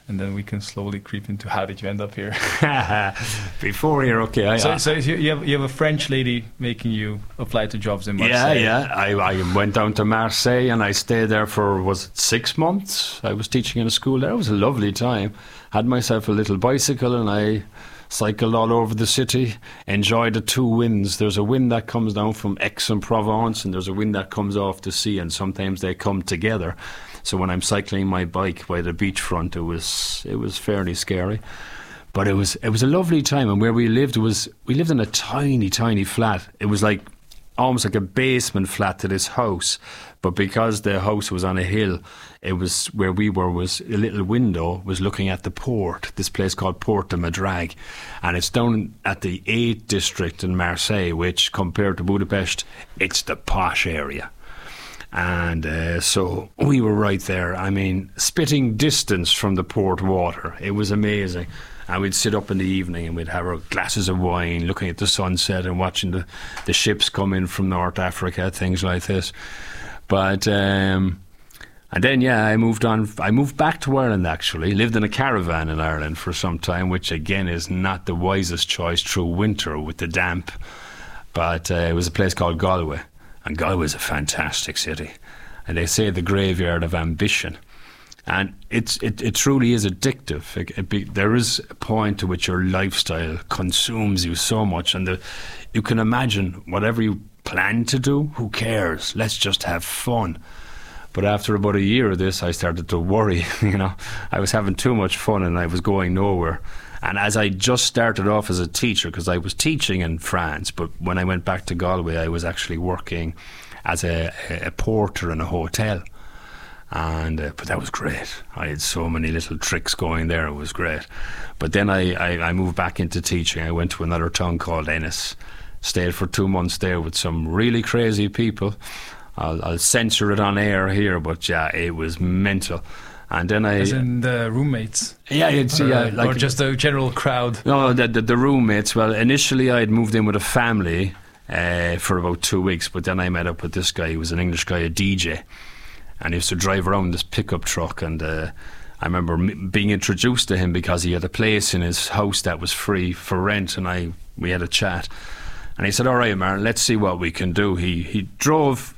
and then we can slowly creep into how did you end up here. Before here, okay. So you have a French lady making you apply to jobs in Marseille. Yeah. I went down to Marseille and I stayed there for, was it 6 months? I was teaching in a school there. It was a lovely time. Had myself a little bicycle and I cycled all over the city, enjoyed the two winds. There's a wind that comes down from Aix-en-Provence and there's a wind that comes off the sea, and sometimes they come together. So when I'm cycling my bike by the beachfront, it was fairly scary. But it was a lovely time, and where we lived in a tiny flat. It was like almost like a basement flat to this house, but because the house was on a hill, it was where we were was a little window was looking at the port, this place called Port de Madrag, and it's down at the 8th district in Marseille, which compared to Budapest, it's the posh area. And so we were right there. I mean, spitting distance from the port water. It was amazing. And we'd sit up in the evening and we'd have our glasses of wine, looking at the sunset and watching the ships come in from North Africa, things like this. But and then I moved on. I moved back to Ireland, actually. Lived in a caravan in Ireland for some time, which again is not the wisest choice through winter with the damp. But it was a place called Galway. And Galway is a fantastic city. And they say the graveyard of ambition. And it truly is addictive. There is a point to which your lifestyle consumes you so much, and you can imagine whatever you plan to do, who cares? Let's just have fun. But after about a year of this, I started to worry. I was having too much fun and I was going nowhere. And as I just started off as a teacher, because I was teaching in France, but when I went back to Galway, I was actually working as a porter in a hotel. And but that was great. I had so many little tricks going there. It was great. But then I moved back into teaching. I went to another town called Ennis. Stayed for 2 months there with some really crazy people. I'll censor it on air here, but yeah, it was mental. And then as in the roommates? Yeah, or just a general crowd? No, the roommates. Well, initially I had moved in with a family for about 2 weeks, but then I met up with this guy. He was an English guy, a DJ. And he used to drive around this pickup truck, and I remember being introduced to him because he had a place in his house that was free for rent, and we had a chat. And he said, all right, Martin, let's see what we can do. He drove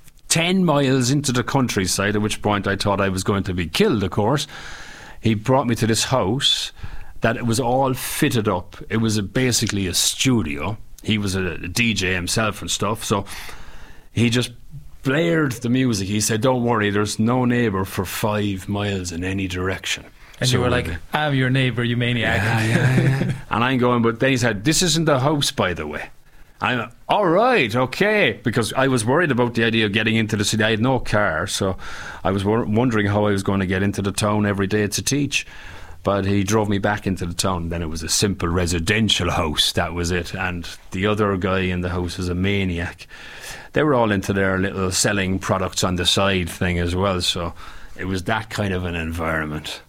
10 miles into the countryside, at which point I thought I was going to be killed, of course. He brought me to this house that it was all fitted up. It was basically a studio. He was a DJ himself and stuff, so he just blared the music. He said, don't worry, there's no neighbour for 5 miles in any direction. And so you were like, I'm your neighbour, you maniac. Yeah. And I'm going, but then he said, this isn't the house, by the way. I'm all right, okay, because I was worried about the idea of getting into the city. I had no car, so I was wondering how I was going to get into the town every day to teach. But he drove me back into the town. Then it was a simple residential house, that was it. And the other guy in the house was a maniac. They were all into their little selling products on the side thing as well, so it was that kind of an environment.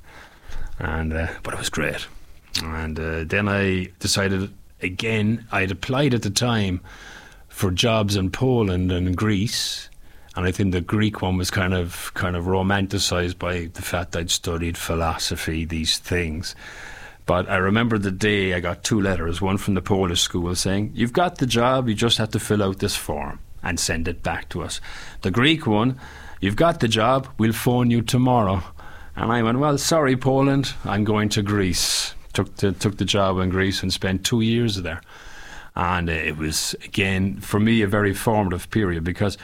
And but it was great. And then I decided, again, I'd applied at the time for jobs in Poland and Greece, and I think the Greek one was kind of romanticised by the fact I'd studied philosophy, these things. But I remember the day I got 2 letters, one from the Polish school saying, you've got the job, you just have to fill out this form and send it back to us. The Greek one, you've got the job, we'll phone you tomorrow. And I went, well, sorry, Poland, I'm going to Greece. Took the job in Greece and spent 2 years there. And it was, again, for me, a very formative period because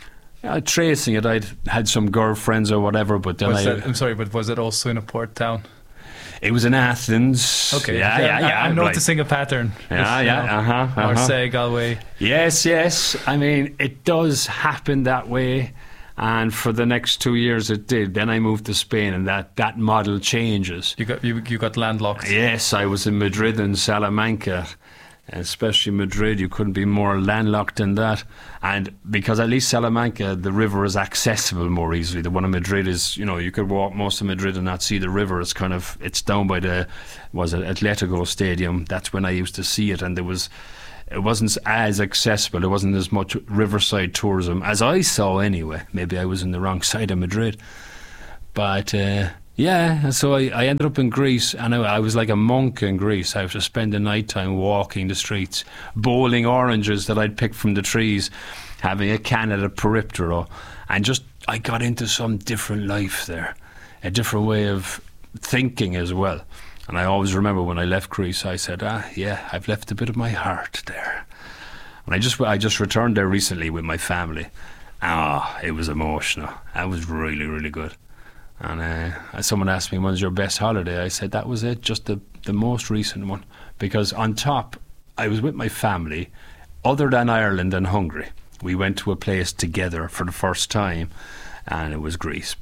tracing it, I'd had some girlfriends or whatever, but then I'm sorry, but was it also in a port town? It was in Athens. Okay, yeah. I'm noticing a pattern. Marseille, Galway. Yes. I mean, it does happen that way. And for the next 2 years it did. Then I moved to Spain, and that model changes. You got landlocked. Yes, I was in Madrid and Salamanca. Especially Madrid, you couldn't be more landlocked than that. And because at least Salamanca, the river is accessible more easily. The one in Madrid is, you could walk most of Madrid and not see the river. It's down by Atletico Stadium. That's when I used to see it, and it wasn't as accessible. There wasn't as much riverside tourism as I saw anyway. Maybe I was on the wrong side of Madrid. But Yeah, and so I ended up in Greece, and I was like a monk in Greece. I used to spend the night time walking the streets, bowling oranges that I'd picked from the trees, having a can at a periptero, and just I got into some different life there, a different way of thinking as well. And I always remember when I left Greece, I said, yeah, I've left a bit of my heart there. And I just returned there recently with my family. It was emotional. That was really, really good. And someone asked me, when's your best holiday? I said, that was it, just the most recent one. Because on top, I was with my family, other than Ireland and Hungary. We went to a place together for the first time, and it was Greece.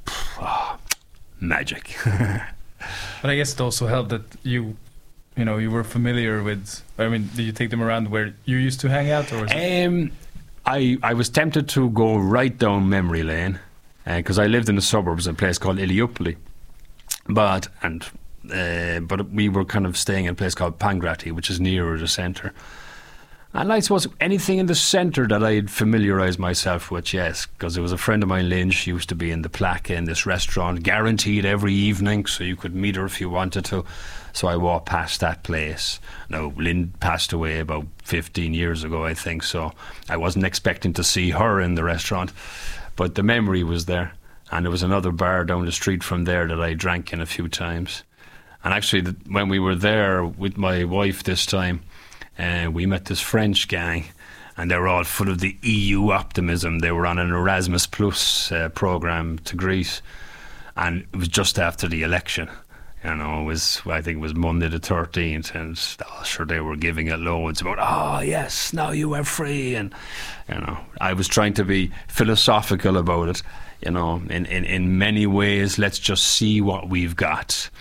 Magic. But I guess it also helped that you were familiar with, I mean, did you take them around where you used to hang out? Or was I was tempted to go right down memory lane, because I lived in the suburbs, a place called Iliopoli, but we were kind of staying in a place called Pangrati, which is nearer the centre. And I suppose anything in the centre that I'd familiarised myself with, yes, because there was a friend of mine, Lynn, she used to be in the Placca in this restaurant, guaranteed every evening, so you could meet her if you wanted to. So I walked past that place. Now, Lynn passed away about 15 years ago, I think, so I wasn't expecting to see her in the restaurant. But the memory was there, and there was another bar down the street from there that I drank in a few times. And actually, when we were there with my wife this time, we met this French gang, and they were all full of the EU optimism. They were on an Erasmus Plus programme to Greece, and it was just after the election. You know, I think it was Monday the 13th, and sure, they were giving it loads about, yes, now you are free. And, I was trying to be philosophical about it, in many ways. Let's just see what we've got.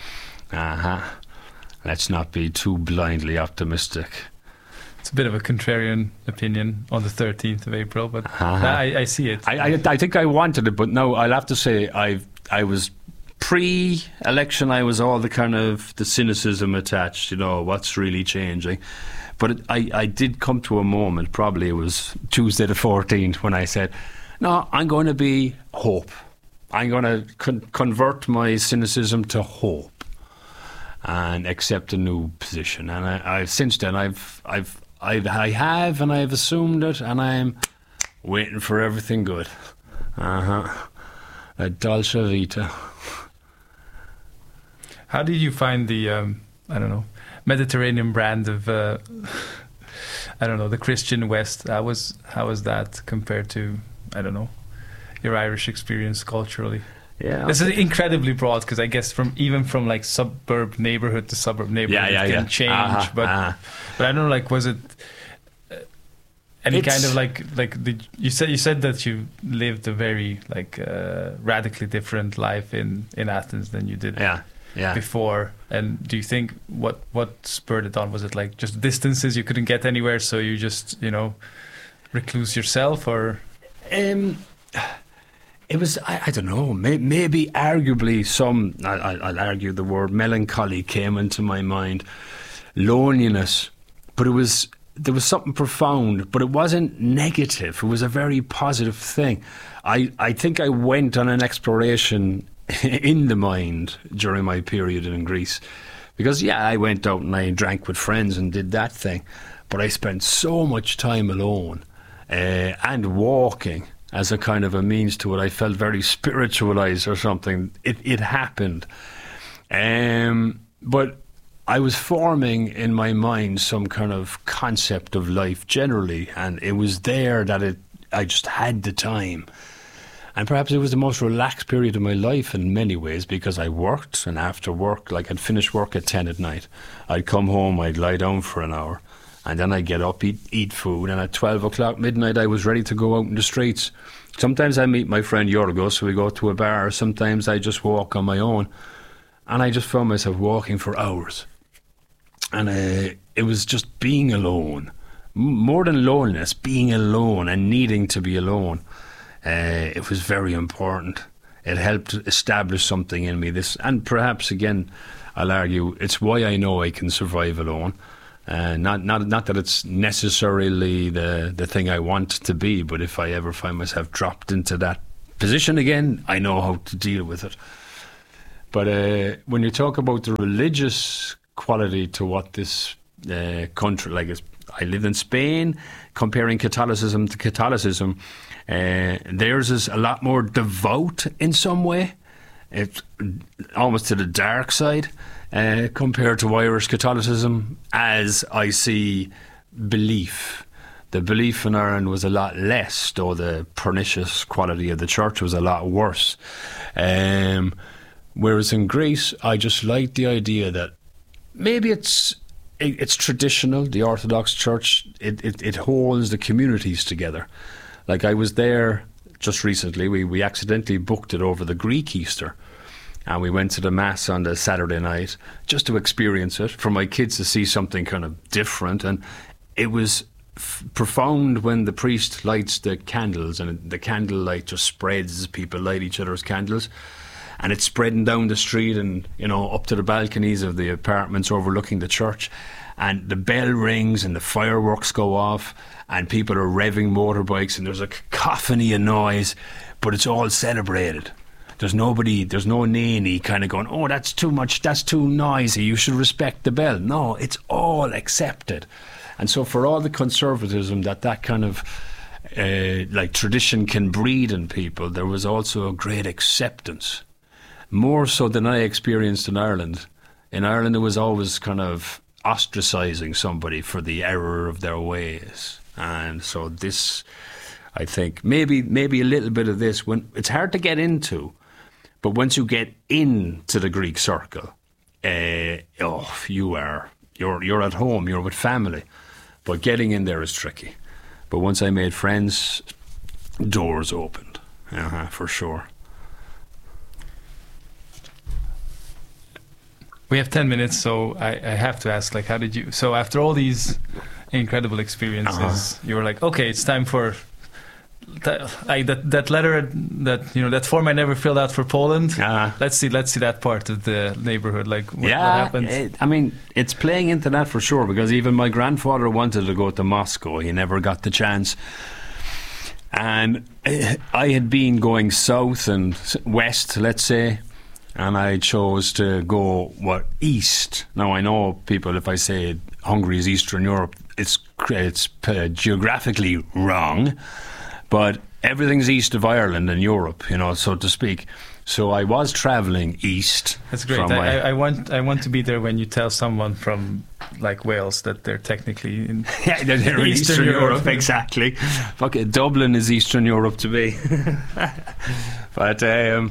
Let's not be too blindly optimistic. It's a bit of a contrarian opinion on the 13th of April, but I see it. I think I wanted it, but no, I'll have to say I was pre-election. I was all the kind of the cynicism attached. What's really changing. But I did come to a moment. Probably it was Tuesday the 14th when I said, "No, I'm going to be hope. I'm going to convert my cynicism to hope and accept a new position." And I since then I've assumed it, and I'm waiting for everything good. La dolce vita. How did you find the Mediterranean brand of the Christian West? How was that compared to your Irish experience culturally? Yeah, this is incredibly broad, because I guess from like suburb neighborhood to suburb neighborhood it can change. But I don't know, like, was it any kind of like you said that you lived a very radically different life in Athens than you did before. And do you think what spurred it on? Was it like just distances, you couldn't get anywhere, so you just recluse yourself, or it was, I don't know, maybe arguably I'll argue the word melancholy came into my mind, loneliness, but there was something profound, but it wasn't negative. It was a very positive thing. I think I went on an exploration in the mind during my period in Greece, because I went out and I drank with friends and did that thing, but I spent so much time alone and walking as a kind of a means to it. I felt very spiritualized or something. It happened. But I was forming in my mind some kind of concept of life generally, and it was there that I just had the time. And perhaps it was the most relaxed period of my life in many ways, because I worked, and after work, like I'd finish work at 10 at night, I'd come home, I'd lie down for an hour, and then I'd get up, eat food, and at 12 o'clock midnight I was ready to go out in the streets. Sometimes I meet my friend Yorgos, so we go to a bar. Sometimes I just walk on my own, and I just found myself walking for hours. And it was just being alone, more than loneliness, being alone and needing to be alone. It was very important. It helped establish something in me. And perhaps again, I'll argue, it's why I know I can survive alone. Not that it's necessarily the thing I want to be, but if I ever find myself dropped into that position again, I know how to deal with it. But when you talk about the religious quality to what this country, like I lived in Spain, comparing Catholicism to Catholicism, theirs is a lot more devout in some way. It's almost to the dark side compared to Irish Catholicism, as I see belief. The belief in Ireland was a lot less, though the pernicious quality of the church was a lot worse. Whereas in Greece, I just like the idea that maybe it's traditional, the Orthodox Church, it holds the communities together. Like I was there just recently, we accidentally booked it over the Greek Easter, and we went to the Mass on the Saturday night just to experience it, for my kids to see something kind of different. And it was profound when the priest lights the candles, and the candlelight just spreads, people light each other's candles, and it's spreading down the street and, you know, up to the balconies of the apartments overlooking the church, and the bell rings and the fireworks go off and people are revving motorbikes and there's a cacophony of noise, but it's all celebrated. There's no nanny kind of going, oh, that's too much, that's too noisy, you should respect the bell. No, it's all accepted. And so for all the conservatism that kind of like tradition can breed in people, there was also a great acceptance. More so than I experienced in Ireland. In Ireland, it was always kind of ostracising somebody for the error of their ways. And so this, I think, maybe a little bit of this, when it's hard to get into, but once you get into the Greek circle, you're at home, you're with family. But getting in there is tricky. But once I made friends, doors opened, for sure. We have 10 minutes, so I have to ask, like, how did you... So after all these incredible experiences, you were like, okay, it's time for... That letter, that form I never filled out for Poland. Let's see that part of the neighborhood. Like, what happened? I mean, it's playing into that for sure, because even my grandfather wanted to go to Moscow. He never got the chance. And I had been going south and west, let's say, and I chose to go east. Now I know people, if I say Hungary is Eastern Europe, it's geographically wrong, but everything's east of Ireland and Europe, so to speak. So I was travelling east. That's great. I want to be there when you tell someone from like Wales that they're technically in they're in Eastern Europe. Exactly. Fuck it, Dublin is Eastern Europe to me. But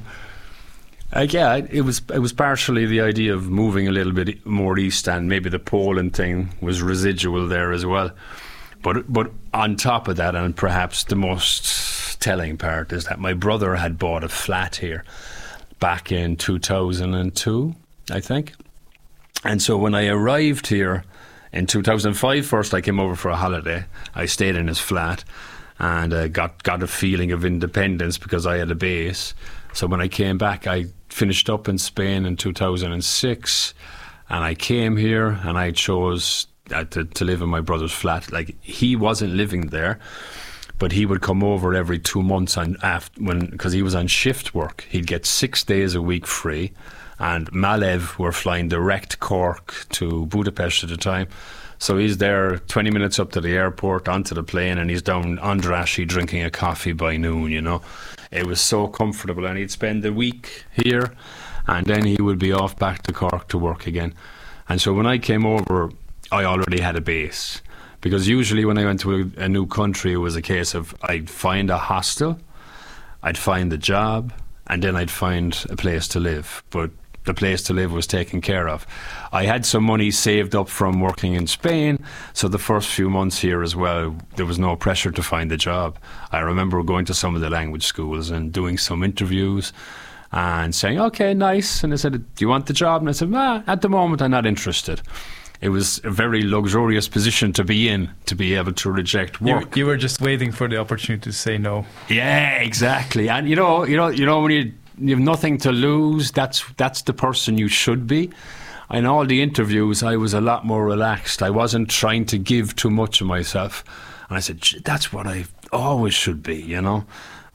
it was partially the idea of moving a little bit more east, and maybe the Poland thing was residual there as well. But on top of that, and perhaps the most telling part, is that my brother had bought a flat here back in 2002, I think. And so when I arrived here in 2005, first I came over for a holiday. I stayed in his flat and got a feeling of independence because I had a base. So when I came back, I finished up in Spain in 2006, and I came here and I chose to live in my brother's flat. Like, he wasn't living there, but he would come over every 2 months because he was on shift work. He'd get 6 days a week free, and Malev were flying direct Cork to Budapest at the time. So he's there 20 minutes up to the airport, onto the plane, and he's down Andrássy drinking a coffee by noon, It was so comfortable, and he'd spend the week here, and then he would be off back to Cork to work again. And so when I came over, I already had a base, because usually when I went to a new country, it was a case of I'd find a hostel, I'd find a job, and then I'd find a place to live. But the place to live was taken care of. I had some money saved up from working in Spain, so the first few months here as well, there was no pressure to find a job. I remember going to some of the language schools and doing some interviews and saying, okay, nice. And they said, do you want the job? And I said, at the moment I'm not interested. It was a very luxurious position to be in, to be able to reject work. You were just waiting for the opportunity to say no. Yeah, exactly. And you know when you have nothing to lose, that's the person you should be. In all the interviews, I was a lot more relaxed. I wasn't trying to give too much of myself. And I said, that's what I always should be,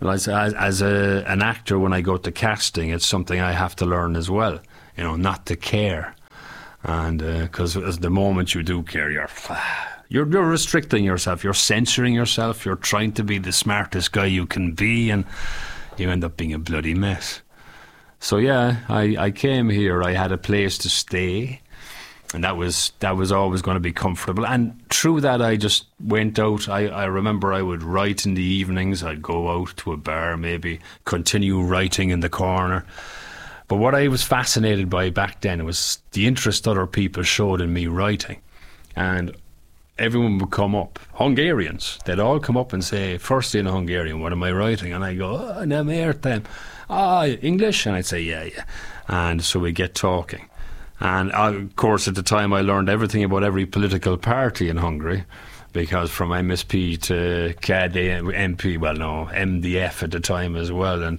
Well, as an actor, when I go to casting, it's something I have to learn as well. You know, not to care, and because the moment you do care, you're restricting yourself, you're censoring yourself, you're trying to be the smartest guy you can be, and you end up being a bloody mess. So yeah, I came here. I had a place to stay, and that was always going to be comfortable. And through that, I just went out. I remember I would write in the evenings. I'd go out to a bar, maybe continue writing in the corner. But what I was fascinated by back then was the interest other people showed in me writing. And everyone would come up, Hungarians, they'd all come up and say, firstly in Hungarian, what am I writing? And I go, nem értem. English? And I'd say, yeah. And so we get talking. And of course, at the time, I learned everything about every political party in Hungary, because from MSP to KD, MP, well, no, MDF at the time as well, and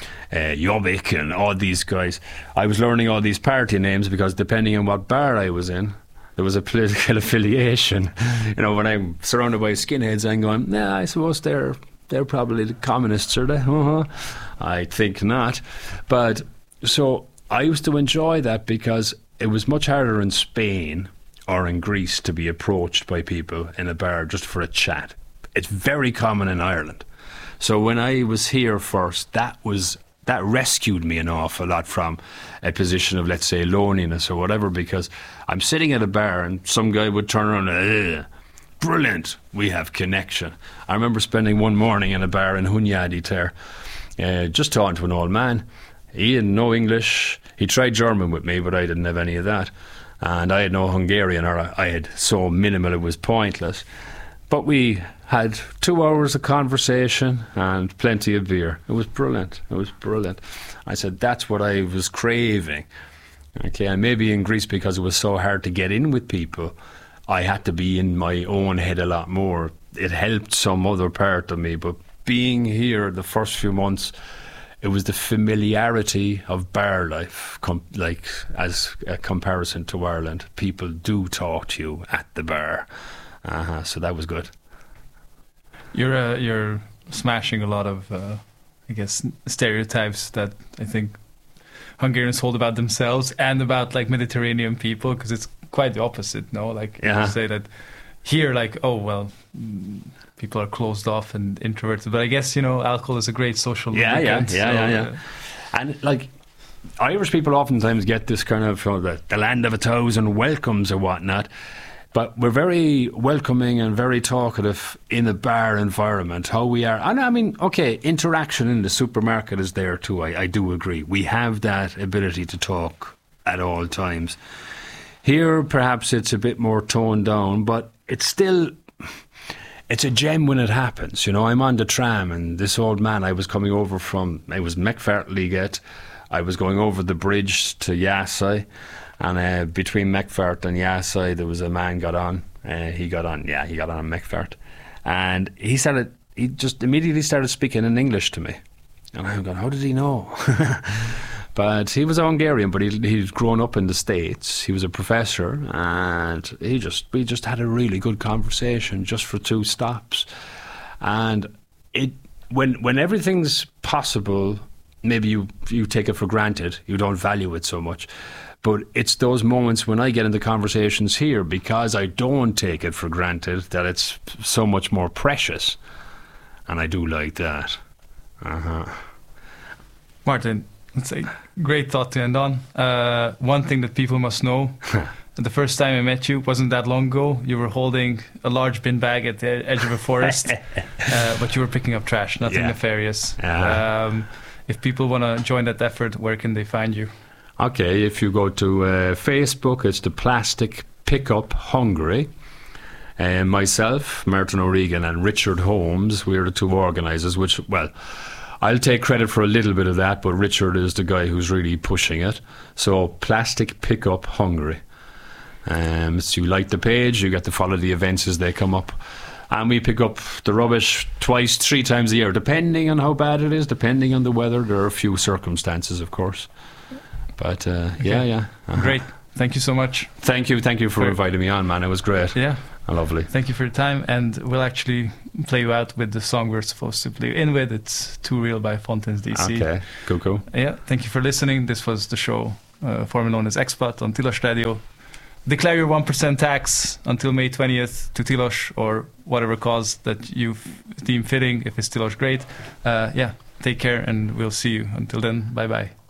Jobbik and all these guys. I was learning all these party names because depending on what bar I was in, there was a political affiliation. You know, when I'm surrounded by skinheads, I'm going, yeah, I suppose they're probably the communists, are they? I think not. But so I used to enjoy that because it was much harder in Spain or in Greece to be approached by people in a bar just for a chat. It's very common in Ireland. So when I was here first, that rescued me an awful lot from a position of, let's say, loneliness or whatever, because I'm sitting at a bar and some guy would turn around and, brilliant, we have connection. I remember spending one morning in a bar in Hunyadi there, just talking to an old man. He didn't know English. He tried German with me, but I didn't have any of that. And I had no Hungarian, or I had so minimal it was pointless. But we had 2 hours of conversation and plenty of beer. It was brilliant. I said, that's what I was craving. Okay, and maybe in Greece, because it was so hard to get in with people, I had to be in my own head a lot more. It helped some other part of me, but being here the first few months, it was the familiarity of bar life, like as a comparison to Ireland. People do talk to you at the bar. So that was good. You're smashing a lot of, I guess, stereotypes that I think Hungarians hold about themselves and about like Mediterranean people, because it's quite the opposite. No, like you say that here, like, oh well, people are closed off and introverted. But I guess, you know, alcohol is a great social lubricant. Yeah. And like, Irish people oftentimes get this kind of the land of 1,000 welcomes or whatnot. But we're very welcoming and very talkative in a bar environment, how we are. And I mean, okay, interaction in the supermarket is there too, I do agree. We have that ability to talk at all times. Here, perhaps it's a bit more toned down, but it's a gem when it happens. You know, I'm on the tram and this old man, I was coming over from, it was McFartliget. I was going over the bridge to Yassai. And between Mechfart and Yassai, there was a man got on. He got on Mechfart. And he just immediately started speaking in English to me. And I'm going, how did he know? But he was a Hungarian, but he'd grown up in the States. He was a professor, and we just had a really good conversation just for 2 stops. And when everything's possible, maybe you take it for granted. You don't value it so much. But it's those moments when I get into conversations here, because I don't take it for granted, that it's so much more precious. And I do like that. Martin, that's a great thought to end on. One thing that people must know, the first time I met you wasn't that long ago. You were holding a large bin bag at the edge of a forest, but you were picking up trash, nothing nefarious. If people want to join that effort, where can they find you? Okay, if you go to Facebook, it's the Plastic Pickup Hungary. Myself, Martin O'Regan, and Richard Holmes, we're the 2 organisers, which, well, I'll take credit for a little bit of that, but Richard is the guy who's really pushing it. So, Plastic Pickup Hungary. So you like the page, you get to follow the events as they come up. And we pick up the rubbish 2, 3 times a year, depending on how bad it is, depending on the weather. There are a few circumstances, of course. But, okay. yeah. Great. thank you so much. Thank you for inviting me on, man. It was great. Yeah. Lovely. Thank you for your time, and we'll actually play you out with the song we're supposed to play in with. It's Too Real by Fontaines DC. Okay, cool. Yeah, thank you for listening. This was the show, formerly known as Expat on Tilos Radio. Declare your 1% tax until May 20th to Tilos, or whatever cause that you deem fitting. If it's Tilos, great. Take care, and we'll see you. Until then, bye-bye.